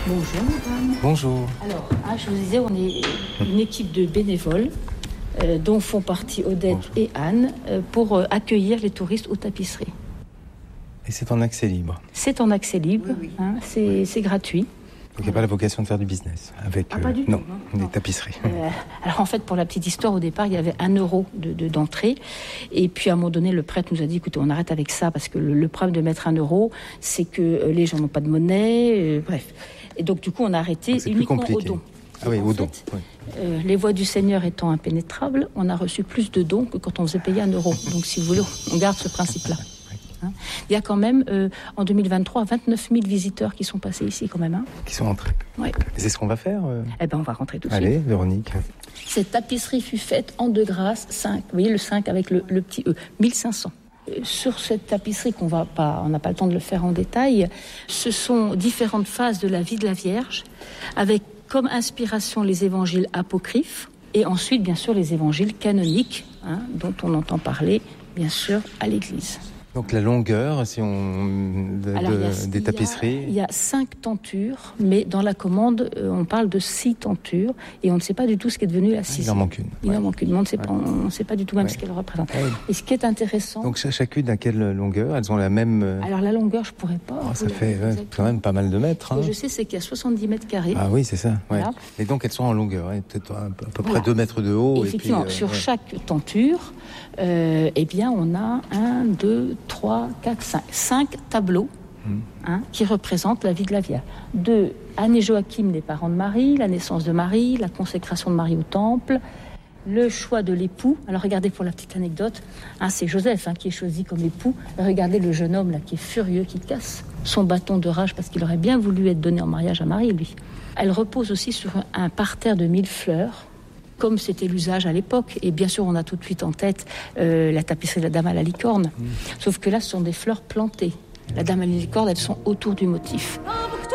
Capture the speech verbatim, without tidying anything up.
Bonjour madame. Bonjour. Alors, hein, je vous disais, on est une équipe de bénévoles euh, dont font partie Odette Bonjour. et Anne euh, pour euh, accueillir les touristes aux tapisseries. Et c'est en accès libre? C'est en accès libre, oui, oui. Hein, c'est, oui. c'est gratuit. Donc il n'y a pas la vocation de faire du business avec ah, pas du euh, tout, non, hein, des non. tapisseries. Euh, alors en fait, pour la petite histoire, au départ, il y avait un euro de, de, d'entrée. Et puis à un moment donné, le prêtre nous a dit, écoutez, on arrête avec ça, parce que le, le problème de mettre un euro, c'est que euh, les gens n'ont pas de monnaie, euh, bref. Et donc du coup, on a arrêté donc, uniquement au don. Ah oui, au don. Fait, oui. euh, les voies du Seigneur étant impénétrables, on a reçu plus de dons que quand on faisait payer un euro. Donc si vous voulez, on garde ce principe-là. Hein. Il y a quand même, euh, en deux mille vingt-trois, vingt-neuf mille visiteurs qui sont passés ici quand même. Hein. Qui sont entrés. Oui. Et c'est ce qu'on va faire euh... Eh bien, on va rentrer tout de Allez, suite. Allez, Véronique. Cette tapisserie fut faite en de grâce cinq. Vous voyez le cinq avec le, le petit E, mille cinq cents. Sur cette tapisserie, qu'on va pas, on n'a pas le temps de le faire en détail, ce sont différentes phases de la vie de la Vierge, avec comme inspiration les évangiles apocryphes, et ensuite, bien sûr, les évangiles canoniques, hein, dont on entend parler, bien sûr, à l'Église. Donc la longueur, si on de, Alors, de, il y a, des tapisseries. Il y a cinq tentures, mais dans la commande, euh, on parle de six tentures, et on ne sait pas du tout ce qui est devenu la sixième. Il en manque une. Il ouais. en manque une, mais on ne sait ouais. pas, on ne sait pas du tout même ouais. ce qu'elle représente. Ouais. Et ce qui est intéressant. Donc chacune à quelle longueur? Elles ont la même. Euh... Alors la longueur, je pourrais pas. Oh, ça fait ouais, quand même pas mal de mètres. Hein. Ce que je sais, c'est qu'il y a soixante-dix mètres carrés. Ah oui, c'est ça. Ouais. Voilà. Et donc elles sont en longueur, hein, peut-être à peu près voilà. deux mètres de haut. Et effectivement, et puis, euh, sur ouais. chaque tenture, euh, eh bien, on a un, deux, trois, quatre, cinq, cinq tableaux mmh. hein, qui représentent la vie de la Vierge. De Anne et Joachim, les parents de Marie, la naissance de Marie, la consécration de Marie au temple, le choix de l'époux. Alors regardez pour la petite anecdote, hein, c'est Joseph hein, qui est choisi comme époux. Regardez le jeune homme là qui est furieux, qui casse son bâton de rage parce qu'il aurait bien voulu être donné en mariage à Marie, lui. Elle repose aussi sur un, un parterre de mille fleurs, comme c'était l'usage à l'époque. Et bien sûr, on a tout de suite en tête euh, la tapisserie de la Dame à la licorne. Mmh. Sauf que là, ce sont des fleurs plantées. La Dame à la licorne, elles sont autour du motif.